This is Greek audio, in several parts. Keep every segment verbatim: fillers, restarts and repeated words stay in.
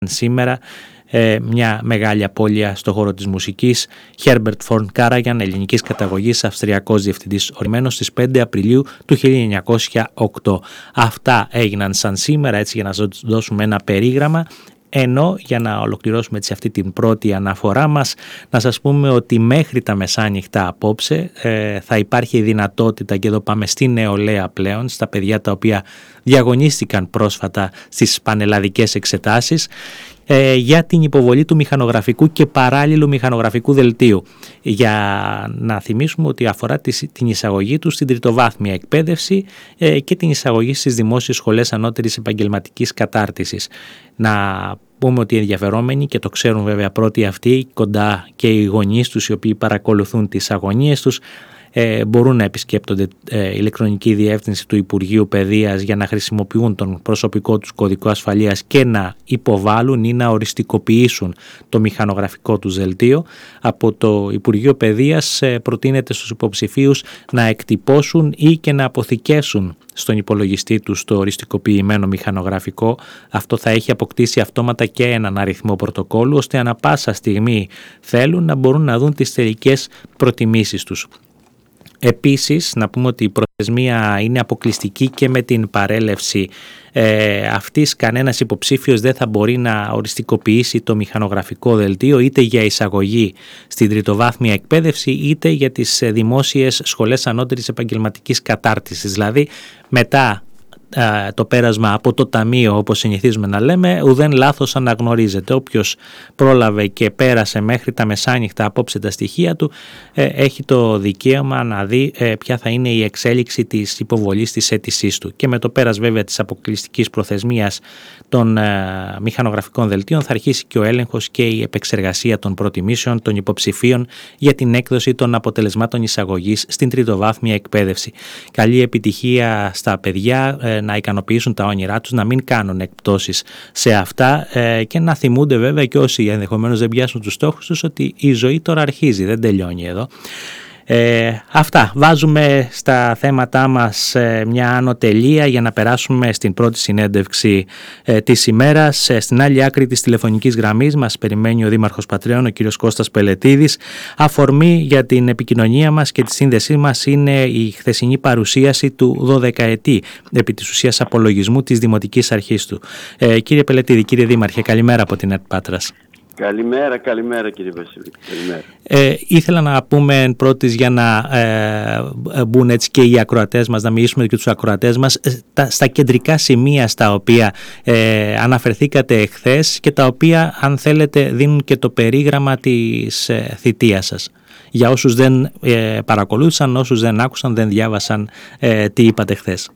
σήμερα ε, μια μεγάλη απώλεια στο χώρο της μουσικής. Herbert von Karajan, ελληνικής καταγωγής, αυστριακός διευθυντής, ορημένος στις πέντε Απριλίου του χίλια εννιακόσια οκτώ. Αυτά έγιναν σαν σήμερα, έτσι, για να σας δώσουμε ένα περίγραμμα. Ενώ για να ολοκληρώσουμε έτσι αυτή την πρώτη αναφορά μας, να σας πούμε ότι μέχρι τα μεσάνυχτα απόψε ε, θα υπάρχει η δυνατότητα, και εδώ πάμε στη νεολαία πλέον, στα παιδιά τα οποία διαγωνίστηκαν πρόσφατα στις πανελλαδικές εξετάσεις, ε, για την υποβολή του μηχανογραφικού και παράλληλου μηχανογραφικού δελτίου. Για να θυμίσουμε ότι αφορά την εισαγωγή του στην τριτοβάθμια εκπαίδευση ε, και την εισαγωγή στις δημόσιες σχολές ανώτερης επαγγελματικής κατάρτισης. Να πούμε ότι οι ενδιαφερόμενοι, και το ξέρουν βέβαια πρώτοι αυτοί, κοντά και οι γονείς τους οι οποίοι παρακολουθούν τις αγωνίες τους, ε, μπορούν να επισκέπτονται ε, ηλεκτρονική διεύθυνση του Υπουργείου Παιδείας για να χρησιμοποιούν τον προσωπικό τους κωδικό ασφαλείας και να υποβάλουν ή να οριστικοποιήσουν το μηχανογραφικό τους δελτίο. Από το Υπουργείο Παιδείας ε, προτείνεται στους υποψηφίους να εκτυπώσουν ή και να αποθηκεύσουν στον υπολογιστή τους το οριστικοποιημένο μηχανογραφικό. Αυτό θα έχει αποκτήσει αυτόματα και έναν αριθμό πρωτοκόλλου, ώστε ανα πάσα στιγμή θέλουν να μπορούν να δουν τις τελικές προτιμήσεις τους. Επίσης, να πούμε ότι η προθεσμία είναι αποκλειστική και με την παρέλευση ε, αυτής. Κανένας υποψήφιος δεν θα μπορεί να οριστικοποιήσει το μηχανογραφικό δελτίο είτε για εισαγωγή στην τριτοβάθμια εκπαίδευση είτε για τις δημόσιες σχολές ανώτερης επαγγελματικής κατάρτισης. Δηλαδή, μετά το πέρασμα από το ταμείο, όπως συνηθίζουμε να λέμε, ουδέν λάθος αναγνωρίζεται. Όποιος πρόλαβε και πέρασε μέχρι τα μεσάνυχτα απόψε τα στοιχεία του, έχει το δικαίωμα να δει ποια θα είναι η εξέλιξη της υποβολής της αίτησής του. Και με το πέρας βέβαια της αποκλειστικής προθεσμίας των μηχανογραφικών δελτίων θα αρχίσει και ο έλεγχος και η επεξεργασία των προτιμήσεων των υποψηφίων για την έκδοση των αποτελεσμάτων εισαγωγής στην τριτοβάθμια εκπαίδευση. Καλή επιτυχία στα παιδιά να ικανοποιήσουν τα όνειρά τους, να μην κάνουν εκπτώσεις σε αυτά ε, και να θυμούνται βέβαια και όσοι ενδεχομένως δεν πιάσουν τους στόχους τους ότι η ζωή τώρα αρχίζει, δεν τελειώνει εδώ. Ε, αυτά. Βάζουμε στα θέματά μας ε, μια άνω τελεία για να περάσουμε στην πρώτη συνέντευξη ε, της ημέρας. Ε, στην άλλη άκρη της τηλεφωνικής γραμμής μας περιμένει ο Δήμαρχος Πατρέων, ο κύριος Κώστας Πελετίδης. Αφορμή για την επικοινωνία μας και τη σύνδεσή μας είναι η χθεσινή παρουσίαση του δωδεκαετή επί της ουσίας απολογισμού της Δημοτικής Αρχής του. Ε, κύριε Πελετίδη, κύριε Δήμαρχε, καλημέρα από την ΕΡΤ Πάτρας. Καλημέρα, καλημέρα κύριε Βασίλη. Καλημέρα. Ε, ήθελα να πούμε πρώτης, για να ε, μπουν έτσι και οι ακροατές μας, να μιλήσουμε και τους ακροατές μας, τα, στα κεντρικά σημεία στα οποία ε, αναφερθήκατε εχθές και τα οποία, αν θέλετε, δίνουν και το περίγραμμα της ε, θητείας σας. Για όσους δεν ε, παρακολούθησαν, όσους δεν άκουσαν, δεν διάβασαν ε, τι είπατε χθες.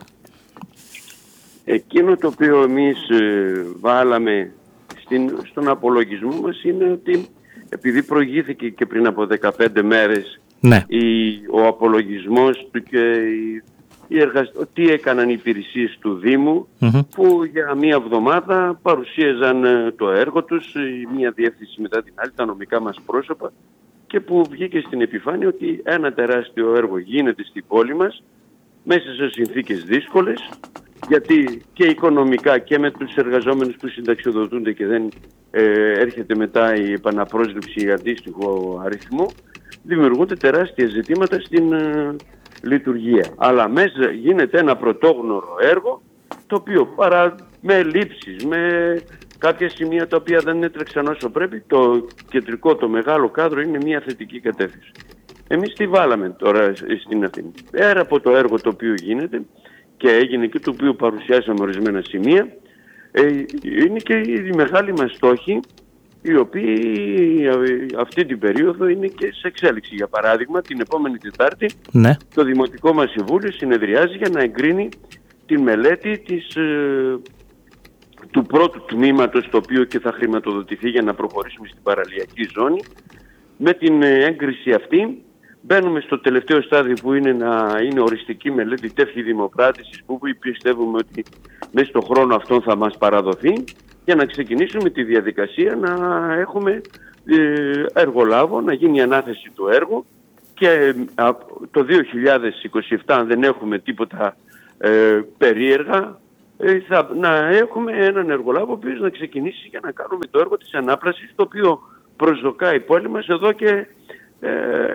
Εκείνο το οποίο εμείς ε, βάλαμε στον απολογισμό μας είναι ότι, επειδή προηγήθηκε και πριν από δεκαπέντε μέρες, ναι, η, ο απολογισμός του και η, η εργασ... τι έκαναν οι υπηρεσίες του Δήμου, mm-hmm. που για μία εβδομάδα παρουσίαζαν το έργο τους, η μία διεύθυνση μετά την άλλη, τα νομικά μας πρόσωπα, και που βγήκε στην επιφάνεια ότι ένα τεράστιο έργο γίνεται στην πόλη μας μέσα σε συνθήκες δύσκολες, γιατί και οικονομικά και με τους εργαζόμενους που συνταξιοδοτούνται και δεν ε, έρχεται μετά η επαναπρόσληψη για αντίστοιχο αριθμό, δημιουργούνται τεράστια ζητήματα στην ε, λειτουργία. Αλλά μέσα γίνεται ένα πρωτόγνωρο έργο, το οποίο παρά με λήψεις, με κάποια σημεία τα οποία δεν έτρεξαν όσο πρέπει, το κεντρικό, το μεγάλο κάδρο είναι μια θετική κατεύθυνση. Εμείς τι βάλαμε τώρα στην Αθήνα? Πέρα από το έργο το οποίο γίνεται και έγινε και το οποίο παρουσιάσαμε ορισμένα σημεία, ε, είναι και οι μεγάλοι μας στόχοι, οι οποίοι αυτή την περίοδο είναι και σε εξέλιξη. Για παράδειγμα, την επόμενη Τετάρτη, ναι, το Δημοτικό μας Συμβούλιο συνεδριάζει για να εγκρίνει τη μελέτη της, ε, του πρώτου τμήματος, το οποίο και θα χρηματοδοτηθεί για να προχωρήσουμε στην παραλιακή ζώνη. Με την έγκριση αυτή μπαίνουμε στο τελευταίο στάδιο, που είναι να είναι οριστική μελέτη τεύχη δημοπράτησης, που πιστεύουμε ότι μέσα στον χρόνο αυτόν θα μας παραδοθεί, για να ξεκινήσουμε τη διαδικασία να έχουμε εργολάβο, να γίνει η ανάθεση του έργου, και το δύο χιλιάδες είκοσι επτά, αν δεν έχουμε τίποτα ε, περίεργα, ε, θα, να έχουμε έναν εργολάβο ο οποίος να ξεκινήσει για να κάνουμε το έργο της ανάπλασης, το οποίο προσδοκάει η πόλη μας εδώ και ε,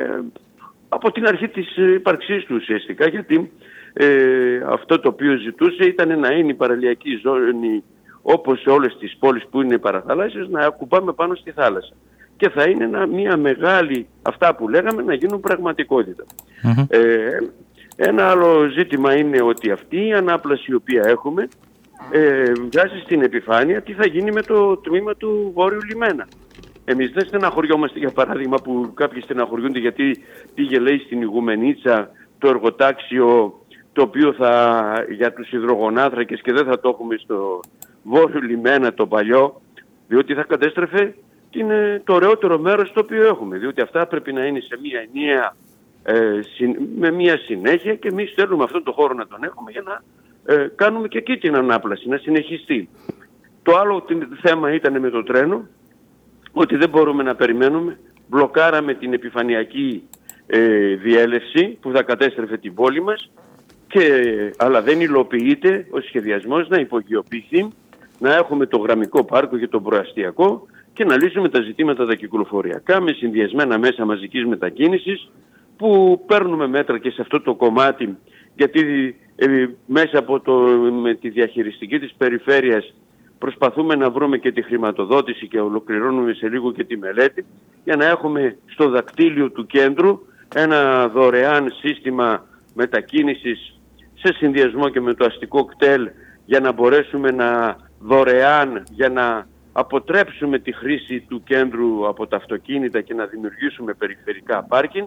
από την αρχή της ύπαρξής του ουσιαστικά, γιατί ε, αυτό το οποίο ζητούσε ήταν να είναι η παραλιακή ζώνη, όπως σε όλες τις πόλεις που είναι παραθαλάσσιες, να ακουμπάμε πάνω στη θάλασσα. Και θα είναι ένα, μια μεγάλη, αυτά που λέγαμε, να γίνουν πραγματικότητα. Mm-hmm. Ε, ένα άλλο ζήτημα είναι ότι αυτή η ανάπλαση η οποία έχουμε ε, βγάζει στην επιφάνεια τι θα γίνει με το τμήμα του Βόρειου Λιμένα. Εμείς δεν στεναχωριόμαστε, για παράδειγμα, που κάποιοι στεναχωριούνται γιατί πήγε, λέει, στην Ιγουμενίτσα το εργοτάξιο το οποίο θα για τους υδρογονάνθρακες και δεν θα το έχουμε στο Βόρειο Λιμένα το παλιό, διότι θα κατέστρεφε την, το ωραιότερο μέρος το οποίο έχουμε, διότι αυτά πρέπει να είναι σε μια ενιαία, ε, συ, με μια συνέχεια, και εμείς θέλουμε αυτόν τον χώρο να τον έχουμε για να ε, κάνουμε και εκεί την ανάπλαση, να συνεχιστεί. Το άλλο θέμα ήταν με το τρένο, ότι δεν μπορούμε να περιμένουμε. Μπλοκάραμε την επιφανειακή ε, διέλευση που θα κατέστρεφε την πόλη μας, και, αλλά δεν υλοποιείται ο σχεδιασμός να υπογειοποιηθεί, να έχουμε το γραμμικό πάρκο και το προαστιακό και να λύσουμε τα ζητήματα τα κυκλοφοριακά με συνδυασμένα μέσα μαζικής μετακίνησης, που παίρνουμε μέτρα και σε αυτό το κομμάτι, γιατί ε, μέσα από το, με τη διαχειριστική της περιφέρειας προσπαθούμε να βρούμε και τη χρηματοδότηση και ολοκληρώνουμε σε λίγο και τη μελέτη, για να έχουμε στο δακτύλιο του κέντρου ένα δωρεάν σύστημα μετακίνησης σε συνδυασμό και με το αστικό κτέλ, για να μπορέσουμε να δωρεάν, για να αποτρέψουμε τη χρήση του κέντρου από τα αυτοκίνητα και να δημιουργήσουμε περιφερικά πάρκινγκ.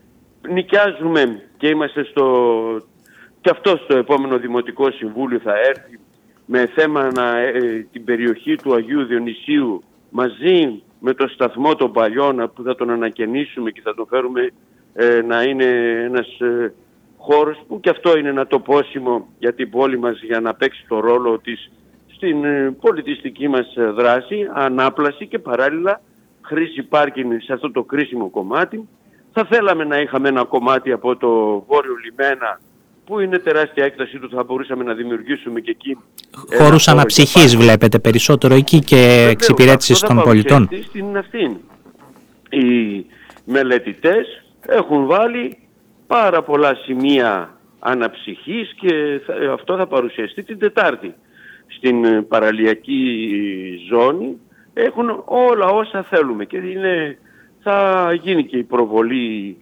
Νοικιάζουμε και είμαστε στο... και αυτό στο επόμενο Δημοτικό Συμβούλιο θα έρθει με θέμα να, ε, την περιοχή του Αγίου Διονυσίου μαζί με το σταθμό των Παλιών, που θα τον ανακαινήσουμε και θα τον φέρουμε ε, να είναι ένας ε, χώρος που και αυτό είναι ένα τοπόσιμο για την πόλη μας, για να παίξει το ρόλο της στην ε, πολιτιστική μας δράση, ανάπλαση και παράλληλα χρήση πάρκινγκ σε αυτό το κρίσιμο κομμάτι. Θα θέλαμε να είχαμε ένα κομμάτι από το Βόρειο Λιμένα, που είναι τεράστια έκταση του, θα μπορούσαμε να δημιουργήσουμε και εκεί χώρους αναψυχής, βλέπετε περισσότερο εκεί, και εξυπηρέτησης των πολιτών. Στην αυτήν. Οι μελετητές έχουν βάλει πάρα πολλά σημεία αναψυχής και θα, αυτό θα παρουσιαστεί την Τετάρτη. Στην παραλιακή ζώνη έχουν όλα όσα θέλουμε και είναι, θα γίνει και η προβολή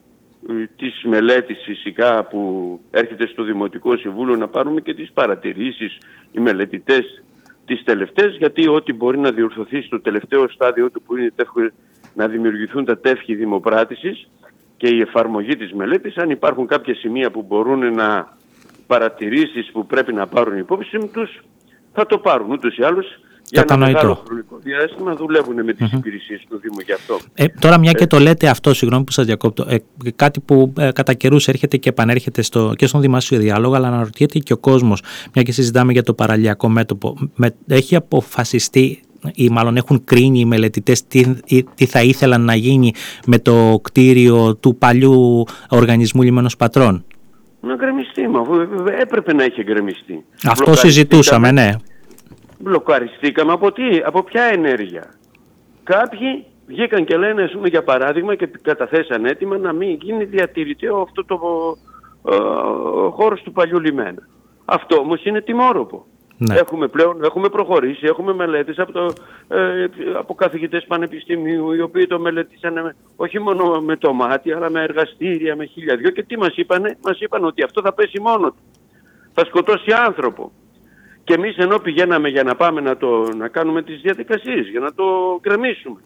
της μελέτης φυσικά που έρχεται στο Δημοτικό Συμβούλιο, να πάρουμε και τις παρατηρήσεις οι μελετητές τις τελευταίες, γιατί ό,τι μπορεί να διορθωθεί στο τελευταίο στάδιο του, που είναι να δημιουργηθούν τα τεύχη δημοπράτησης και η εφαρμογή της μελέτης, αν υπάρχουν κάποια σημεία που μπορούν να παρατηρήσεις που πρέπει να πάρουν υπόψη τους, θα το πάρουν ούτως ή άλλως. Για ένα μεγάλο χρονικό διάστημα δουλεύουν με τις mm-hmm. υπηρεσίες του Δήμου γι' αυτό. Ε, τώρα μια και το λέτε αυτό, συγγνώμη που σας διακόπτω, ε, κάτι που ε, κατά καιρούς έρχεται και επανέρχεται στο, και στον δημόσιο διάλογο, αλλά αναρωτιέται και ο κόσμος, μια και συζητάμε για το παραλιακό μέτωπο, με, έχει αποφασιστεί ή μάλλον έχουν κρίνει οι μελετητές τι, τι θα ήθελαν να γίνει με το κτίριο του παλιού οργανισμού Λιμένος Πατρών? Να γκρεμιστεί, μα έπρεπε να έχει γκρεμιστεί. Αυτό συζητούσαμε, ναι. Μπλοκαριστήκαμε από τι, από ποια ενέργεια? Κάποιοι βγήκαν και λένε, ας πούμε, για παράδειγμα, και καταθέσαν έτοιμα να μην γίνει διατηρηταίο αυτό το ε, χώρος του παλιού λιμένα. Αυτό όμως είναι τιμόρροπο. Ναι. Έχουμε πλέον, έχουμε προχωρήσει, έχουμε μελέτες από, το, ε, από καθηγητές πανεπιστημίου, οι οποίοι το μελετήσαν όχι μόνο με το μάτι, αλλά με εργαστήρια, με χίλια δυο, και τι μας είπανε? Μας είπαν ότι αυτό θα πέσει μόνο του. Θα σκοτώσει άνθρωπο. Και εμείς ενώ πηγαίναμε για να πάμε να, το, να κάνουμε τις διαδικασίες, για να το γκρεμίσουμε,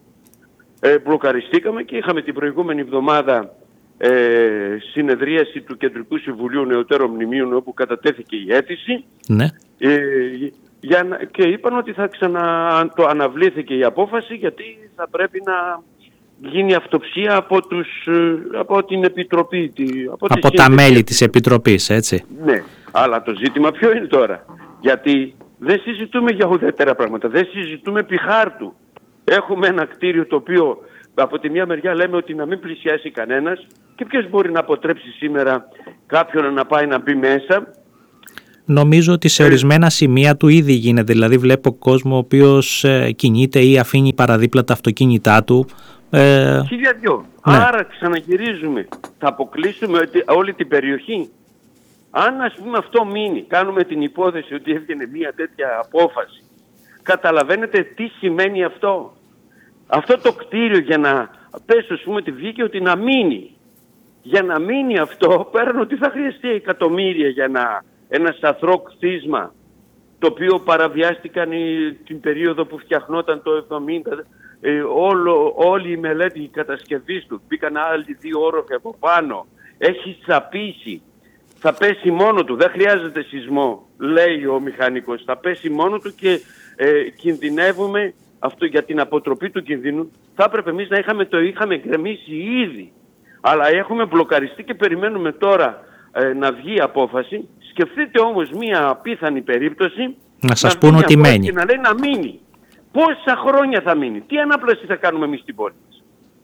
ε, μπλοκαριστήκαμε και είχαμε την προηγούμενη εβδομάδα ε, συνεδρίαση του Κεντρικού Συμβουλίου Νεωτέρων Μνημείων, όπου κατατέθηκε η αίτηση. Ναι. Ε, για να, και είπαν ότι θα ξανα, το αναβλήθηκε η απόφαση, γιατί θα πρέπει να γίνει αυτοψία από, τους, από την Επιτροπή. Από, από τα μέλη της Επιτροπής, έτσι. Ναι, αλλά το ζήτημα ποιο είναι τώρα? Γιατί δεν συζητούμε για ουδέτερα πράγματα, δεν συζητούμε επί χάρτου. Έχουμε ένα κτίριο το οποίο από τη μια μεριά λέμε ότι να μην πλησιάσει κανένας, και ποιος μπορεί να αποτρέψει σήμερα κάποιον να πάει να μπει μέσα? νομίζω ότι σε ορισμένα σημεία του ήδη γίνεται. Δηλαδή βλέπω κόσμο ο οποίος ε, κινείται ή αφήνει παραδίπλα τα αυτοκίνητά του. Ε, Χίλια δυο. Ναι. Άρα ξαναγυρίζουμε. Θα αποκλείσουμε όλη την περιοχή. Αν ας πούμε αυτό μείνει, κάνουμε την υπόθεση ότι έβγαινε μια τέτοια απόφαση. Καταλαβαίνετε τι σημαίνει αυτό. Αυτό το κτίριο για να πες ας πούμε τη βγήκε ότι να μείνει. Για να μείνει αυτό παίρνω ότι θα χρειαστεί εκατομμύρια για ένα, ένα σαθρό κτίσμα το οποίο παραβιάστηκαν η, την περίοδο που φτιαχνόταν το εβδομήντα. Ε, όλο, όλη η μελέτη η κατασκευής του, μπήκαν άλλοι δύο όροφοι από πάνω, έχει τσαπίσει, θα πέσει μόνο του, δεν χρειάζεται σεισμό, λέει ο μηχανικός, θα πέσει μόνο του και ε, κινδυνεύουμε αυτό για την αποτροπή του κινδύνου. Θα έπρεπε εμείς να είχαμε το είχαμε γκρεμίσει ήδη, αλλά έχουμε μπλοκαριστεί και περιμένουμε τώρα ε, να βγει απόφαση. Σκεφτείτε όμως μία απίθανη περίπτωση να σας πούν ότι μένει. Και να λέει να μείνει. Πόσα χρόνια θα μείνει, τι ανάπλαση θα κάνουμε εμείς στην πόλη μας.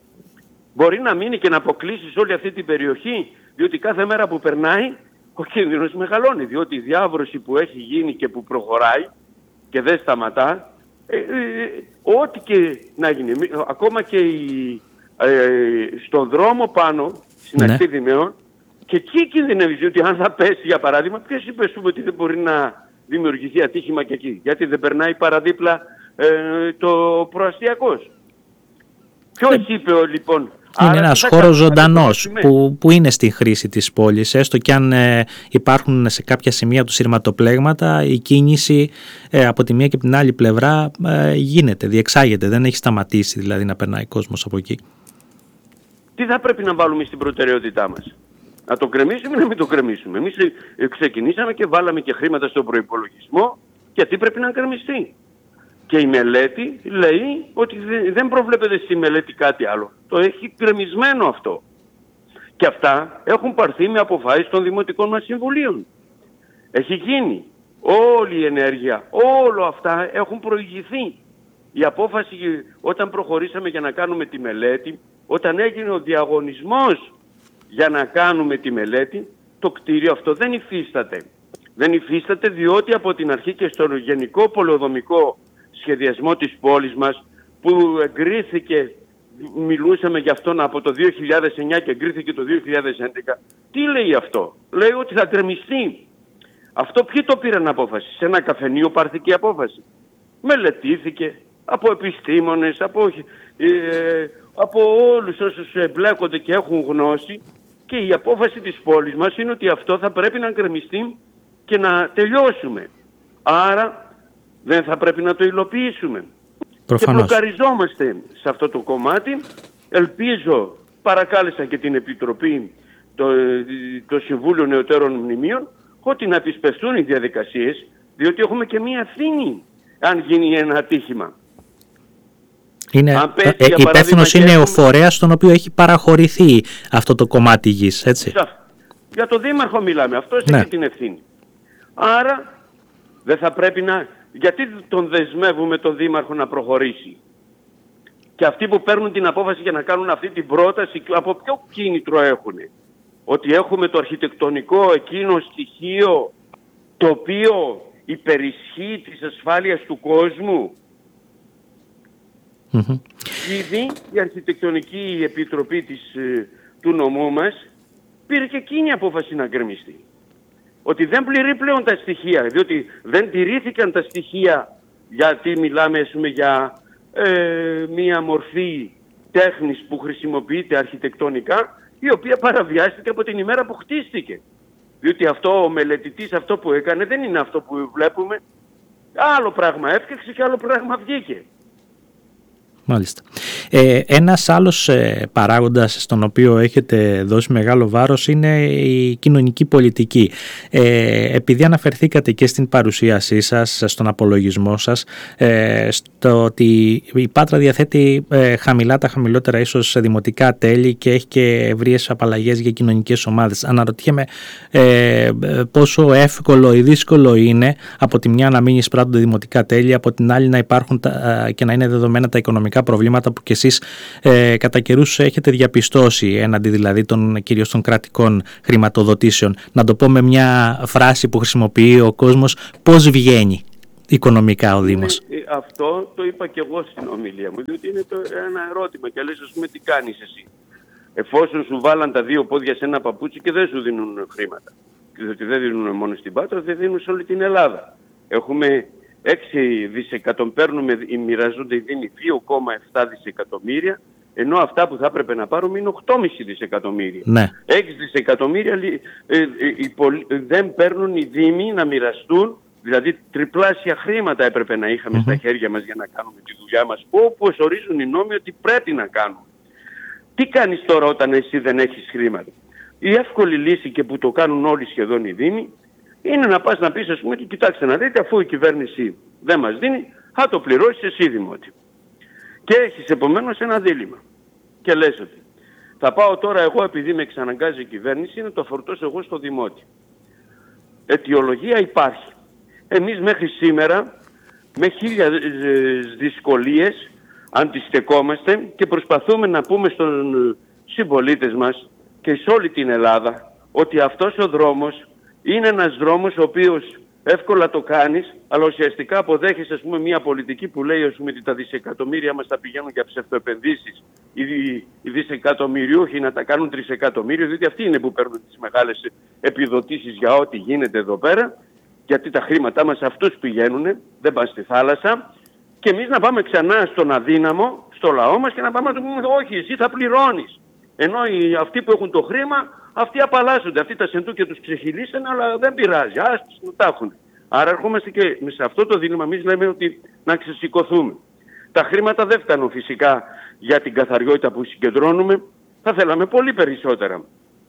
Μπορεί να μείνει και να αποκλείσεις όλη αυτή την περιοχή, διότι κάθε μέρα που περνάει ο κίνδυνος μεγαλώνει, διότι η διάβρωση που έχει γίνει και που προχωράει και δεν σταματά, ε, ε, ό,τι και να γίνει, ακόμα και η, ε, στον δρόμο πάνω, στην ναι. ακτή Δημαίων, και εκεί κινδυνεύει, διότι αν θα πέσει για παράδειγμα, ποιος είπε ότι δεν μπορεί να δημιουργηθεί ατύχημα και εκεί, γιατί δεν περνάει παραδίπλα Ε, το προαστιακός. Ποιος ε, είπε λοιπόν. Είναι ένας χώρος ζωντανός που, που είναι στη χρήση της πόλης, έστω και αν ε, υπάρχουν σε κάποια σημεία του σειρματοπλέγματα, η κίνηση ε, από τη μία και από την άλλη πλευρά ε, γίνεται, διεξάγεται, δεν έχει σταματήσει δηλαδή να περνάει κόσμος από εκεί. Τι θα πρέπει να βάλουμε στην προτεραιότητά μας? Να το κρεμίσουμε ή να μην το κρεμίσουμε? Εμείς ε, ξεκινήσαμε και βάλαμε και χρήματα στον προϋπολογισμό, γιατί πρέπει να κρεμιστεί. Και η μελέτη λέει ότι δεν προβλέπεται στη μελέτη κάτι άλλο. Το έχει γκρεμισμένο αυτό. Και αυτά έχουν πάρθει με αποφάσεις των δημοτικών μας συμβουλίων. Έχει γίνει. Όλη η ενέργεια, όλα αυτά έχουν προηγηθεί. Η απόφαση όταν προχωρήσαμε για να κάνουμε τη μελέτη, όταν έγινε ο διαγωνισμός για να κάνουμε τη μελέτη, το κτίριο αυτό δεν υφίσταται. Δεν υφίσταται διότι από την αρχή και στο γενικό πολεοδομικό σχεδιασμό της πόλης μας που εγκρίθηκε, μιλούσαμε γι' αυτόν από το δύο χιλιάδες εννιά και εγκρίθηκε το δύο χιλιάδες έντεκα. Τι λέει αυτό? Λέει ότι θα γκρεμιστεί. Αυτό ποιοι το πήραν απόφαση? Σε ένα καφενείο πάρθηκε απόφαση. Μελετήθηκε από επιστήμονες, από, ε, από όλους όσους εμπλέκονται και έχουν γνώση, και η απόφαση της πόλης μας είναι ότι αυτό θα πρέπει να γκρεμιστεί και να τελειώσουμε. Άρα δεν θα πρέπει να το υλοποιήσουμε. Προφανώς. Και μπλοκαριζόμαστε σε αυτό το κομμάτι. Ελπίζω, παρακάλεσα και την Επιτροπή, το, το Συμβούλιο Νεωτέρων Μνημείων, ότι να επισπευθούν οι διαδικασίες, διότι έχουμε και μία ευθύνη αν γίνει ένα ατύχημα. Είναι, ε, ε, υπεύθυνος είναι έχουμε... ο φορέας στον οποίο έχει παραχωρηθεί αυτό το κομμάτι γης, έτσι. Για το Δήμαρχο μιλάμε, αυτός ναι. έχει την ευθύνη. Άρα δεν θα πρέπει να... Γιατί τον δεσμεύουμε τον Δήμαρχο να προχωρήσει? Και αυτοί που παίρνουν την απόφαση για να κάνουν αυτή την πρόταση, από ποιο κίνητρο έχουν? Ότι έχουμε το αρχιτεκτονικό εκείνο στοιχείο το οποίο υπερισχύει της ασφάλειας του κόσμου. Mm-hmm. Ήδη η Αρχιτεκτονική Επιτροπή της, του νομού μας πήρε και εκείνη απόφαση να γκρεμιστεί. Ότι δεν πληρεί πλέον τα στοιχεία, διότι δεν τηρήθηκαν τα στοιχεία, γιατί μιλάμε πούμε, για ε, μία μορφή τέχνης που χρησιμοποιείται αρχιτεκτονικά, η οποία παραβιάστηκε από την ημέρα που χτίστηκε. Διότι αυτό ο μελετητής αυτό που έκανε δεν είναι αυτό που βλέπουμε. Άλλο πράγμα έφτιαξε και άλλο πράγμα βγήκε. Μάλιστα. Ε, ένας άλλος ε, παράγοντας στον οποίο έχετε δώσει μεγάλο βάρος είναι η κοινωνική πολιτική. Ε, επειδή αναφερθήκατε και στην παρουσίασή σας, στον απολογισμό σας, ε, στο ότι η Πάτρα διαθέτει ε, χαμηλά τα χαμηλότερα ίσως δημοτικά τέλη και έχει και ευρείες απαλλαγές για κοινωνικές ομάδες. Αναρωτιέμαι ε, πόσο εύκολο ή δύσκολο είναι από τη μια να μην εισπράττονται δημοτικά τέλη, από την άλλη να υπάρχουν τα, και να είναι δεδομένα τα οικονομικά προβλήματα που και εσείς ε, κατά καιρούς έχετε διαπιστώσει έναντι δηλαδή των κυρίως των κρατικών χρηματοδοτήσεων, να το πω με μια φράση που χρησιμοποιεί ο κόσμος, πώς βγαίνει οικονομικά ο Δήμος? Είναι, αυτό το είπα και εγώ στην ομιλία μου, διότι είναι το, ένα ερώτημα και λες, ας πούμε, τι κάνεις εσύ εφόσον σου βάλαν τα δύο πόδια σε ένα παπούτσι και δεν σου δίνουν χρήματα? Διότι δεν δίνουν μόνο στην Πάτρα, δεν δίνουν σε όλη την Ελλάδα. Έχουμε έξι δισεκατομμύρια, παίρνουμε, μοιραζόνται οι Δήμοι δύο κόμμα επτά δισεκατομμύρια, ενώ αυτά που θα έπρεπε να πάρουμε είναι οκτώ κόμμα πέντε δισεκατομμύρια. Ναι. έξι δισεκατομμύρια ε, ε, ε, δεν παίρνουν οι Δήμοι να μοιραστούν, δηλαδή τριπλάσια χρήματα έπρεπε να είχαμε mm-hmm. στα χέρια μας για να κάνουμε τη δουλειά μας, όπως ορίζουν οι νόμοι ότι πρέπει να κάνουμε. Τι κάνεις τώρα όταν εσύ δεν έχεις χρήματα? Η εύκολη λύση, και που το κάνουν όλοι σχεδόν οι Δήμοι, είναι να πας να πεις, ας πούμε, κοιτάξτε να δείτε, αφού η κυβέρνηση δεν μας δίνει, θα το πληρώσεις εσύ δημότη. Και έχεις επομένως ένα δίλημμα. Και λες ότι θα πάω τώρα εγώ, επειδή με εξαναγκάζει η κυβέρνηση, να το φορτώσω εγώ στο δημότη. Αιτιολογία υπάρχει. Εμείς μέχρι σήμερα με χίλια δυσκολίες αντιστεκόμαστε και προσπαθούμε να πούμε στους συμπολίτες μας και σε όλη την Ελλάδα ότι αυτός ο δρόμος είναι ένας δρόμος ο οποίος εύκολα το κάνεις, αλλά ουσιαστικά αποδέχεσαι, ας πούμε, μια πολιτική που λέει, ας πούμε, ότι τα δισεκατομμύρια μας θα πηγαίνουν για ψευτοεπενδύσεις, οι, οι δισεκατομμυριούχοι να τα κάνουν τρισεκατομμύριο, διότι αυτοί είναι που παίρνουν τις μεγάλες επιδοτήσεις για ό,τι γίνεται εδώ πέρα, γιατί τα χρήματά μας αυτούς πηγαίνουν, δεν πάνε στη θάλασσα, και εμείς να πάμε ξανά στον αδύναμο, στο λαό μας, και να πάμε να του πούμε, όχι, εσύ θα πληρώνεις. Ενώ οι, αυτοί που έχουν το χρήμα, αυτοί απαλλάσσονται, αυτοί τα σεντούκια τους ξεχυλίσανε, αλλά δεν πειράζει, άστος να τα έχουν. Άρα ερχόμαστε και σε αυτό το δίλημμα, εμείς λέμε ότι να ξεσηκωθούμε. Τα χρήματα δεν φτάνουν φυσικά για την καθαριότητα που συγκεντρώνουμε, θα θέλαμε πολύ περισσότερα.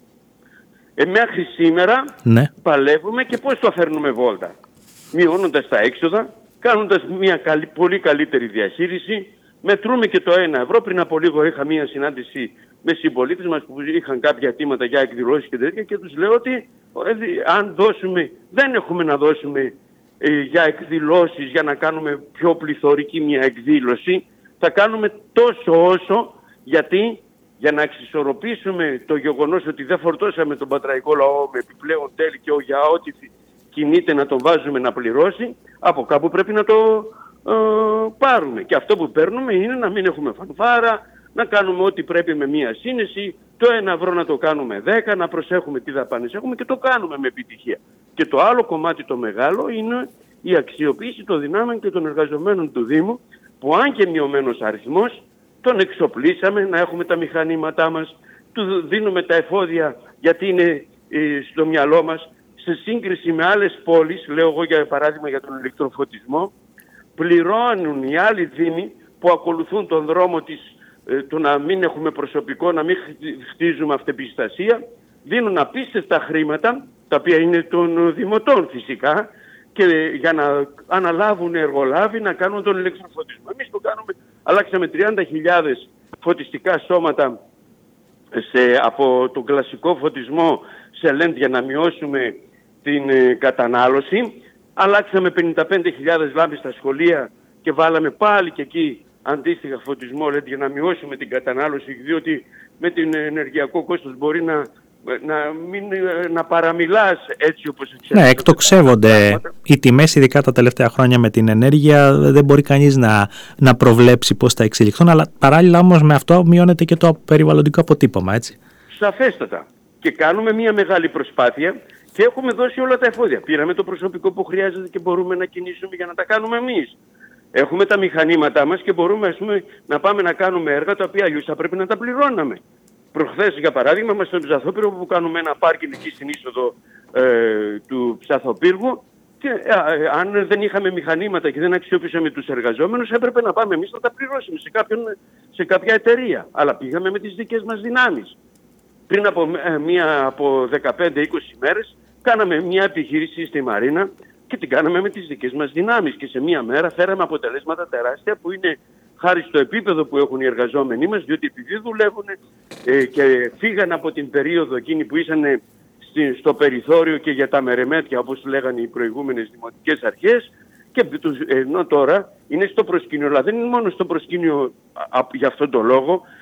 Ε, μέχρι σήμερα ναι. παλεύουμε, και πώς το φέρνουμε βόλτα? Μειώνοντας τα έξοδα, κάνοντας μια καλή, πολύ καλύτερη διαχείριση, μετρούμε και το ένα ευρώ. Πριν από λίγο είχα μια συνάντηση με συμπολίτες μας που είχαν κάποια αιτήματα για εκδηλώσεις και τέτοια, και τους λέω ότι αν δώσουμε, δεν έχουμε να δώσουμε ε, για εκδηλώσεις, για να κάνουμε πιο πληθωρική μια εκδήλωση, θα κάνουμε τόσο όσο, γιατί για να εξισορροπήσουμε το γεγονός ότι δεν φορτώσαμε τον πατραϊκό λαό με επιπλέον τέλη και για ό,τι κινείται να τον βάζουμε να πληρώσει, από κάπου πρέπει να το ε, πάρουμε. Και αυτό που παίρνουμε είναι να μην έχουμε φανφάρα, να κάνουμε ό,τι πρέπει με μία σύνεση, το ένα ευρώ να το κάνουμε δέκα, να προσέχουμε τι δαπάνες έχουμε, και το κάνουμε με επιτυχία. Και το άλλο κομμάτι το μεγάλο είναι η αξιοποίηση των δυνάμεων και των εργαζομένων του Δήμου, που αν και μειωμένος αριθμός, τον εξοπλίσαμε να έχουμε τα μηχανήματά μας, του δίνουμε τα εφόδια γιατί είναι ε, στο μυαλό μας, σε σύγκριση με άλλες πόλεις, λέω εγώ για παράδειγμα για τον ηλεκτροφωτισμό, πληρώνουν οι άλλοι δήμοι που ακολουθούν τον δρόμο της, ε, του να μην έχουμε προσωπικό, να μην χτίζουμε αυτεπιστασία, δίνουν απίστευτα χρήματα, τα οποία είναι των δημοτών φυσικά, και για να αναλάβουν εργολάβοι να κάνουν τον ηλεκτροφωτισμό. Εμείς το κάνουμε, αλλάξαμε τριάντα χιλιάδες φωτιστικά σώματα σε, από τον κλασικό φωτισμό σε ελ ι ντι για να μειώσουμε την ε, κατανάλωση. Αλλάξαμε πενήντα πέντε χιλιάδες λάμπες στα σχολεία και βάλαμε πάλι και εκεί αντίστοιχα φωτισμό ελ ι ντι για να μειώσουμε την κατανάλωση, διότι με την ενεργειακό κόστος μπορεί να να, μην, να παραμιλάς έτσι όπως ξέρεις. Ναι, εκτοξεύονται οι τιμές, ειδικά τα τελευταία χρόνια με την ενέργεια. Δεν μπορεί κανείς να, να προβλέψει πώς θα εξελιχθούν, αλλά παράλληλα όμως με αυτό μειώνεται και το περιβαλλοντικό αποτύπωμα, έτσι. Σαφέστατα. Και κάνουμε μια μεγάλη προσπάθεια και έχουμε δώσει όλα τα εφόδια. Πήραμε το προσωπικό που χρειάζεται και μπορούμε να κινήσουμε για να τα κάνουμε εμείς. Έχουμε τα μηχανήματά μας και μπορούμε, ας πούμε, να πάμε να κάνουμε έργα τα οποία αλλιώς θα πρέπει να τα πληρώναμε. Προχθές, για παράδειγμα, είμαστε στον Ψαθόπυργο που κάνουμε ένα πάρκινγκ εκεί στην είσοδο ε, του Ψαθοπύργου, και ε, αν δεν είχαμε μηχανήματα και δεν αξιοποιήσαμε τους εργαζόμενους, έπρεπε να πάμε εμείς να τα πληρώσουμε σε, κάποιον, σε κάποια εταιρεία. Αλλά πήγαμε με τις δικές μας δυνάμεις. Πριν από, ε, μία, από δεκαπέντε είκοσι μέρες κάναμε μια επιχείρηση στη Μαρίνα και την κάναμε με τις δικές μας δυνάμεις. Και σε μία μέρα φέραμε αποτελέσματα τεράστια που είναι χάρη στο επίπεδο που έχουν οι εργαζόμενοι μας, διότι επειδή δουλεύουν ε, και φύγαν από την περίοδο εκείνη που ήσαν στη, στο περιθώριο και για τα μερεμέτια, όπως λέγανε οι προηγούμενες δημοτικές αρχές, Και ενώ τώρα είναι στο προσκήνιο, αλλά δεν είναι μόνο στο προσκήνιο για αυτόν τον λόγο,